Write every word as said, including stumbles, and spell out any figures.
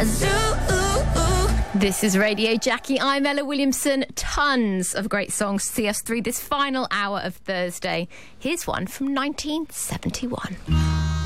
This is Radio Jackie. I'm Ella Williamson. Tons of great songs to see us through this final hour of Thursday. Here's one from nineteen seventy-one.